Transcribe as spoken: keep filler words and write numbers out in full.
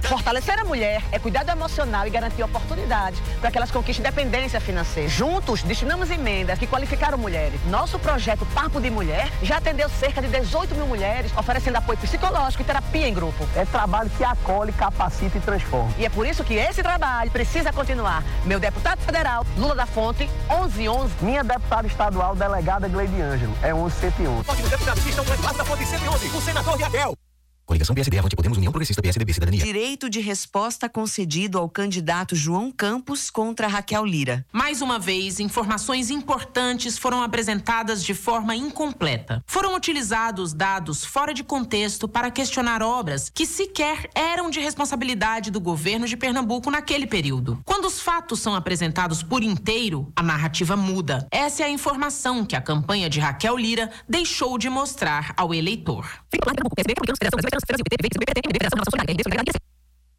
Fortalecer a mulher é cuidar do emocional e garantir oportunidades para que elas conquistem independência financeira. Juntos, destinamos emendas que qualificaram mulheres. Nosso projeto Papo de Mulher já atendeu cerca de dezoito mil mulheres, oferecendo apoio psicológico e terapia em grupo. É trabalho que acolhe, capacita e transforma. E é por isso que esse trabalho precisa continuar. Meu deputado federal, Lula da Fonte, onze onze. Minha deputada estadual, delegada Gleide Ângelo, é onze cento e onze. Ótimo deputado que estão com espaço da Fonte cento e onze, o senador Raquel. Coligação P S D, Avante Podemos, União Progressista, P S D B, Cidadania. Direito de resposta concedido ao candidato João Campos contra Raquel Lira. Mais uma vez, informações importantes foram apresentadas de forma incompleta. Foram utilizados dados fora de contexto para questionar obras que sequer eram de responsabilidade do governo de Pernambuco naquele período. Quando os fatos são apresentados por inteiro, a narrativa muda. Essa é a informação que a campanha de Raquel Lira deixou de mostrar ao eleitor.